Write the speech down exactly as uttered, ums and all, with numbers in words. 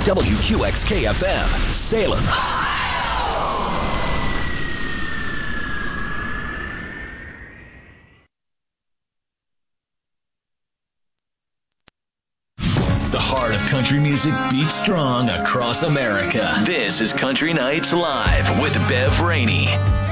W Q X K F M, Salem. The heart of country music beats strong across America. This is Country Nights Live with Bev Rainey.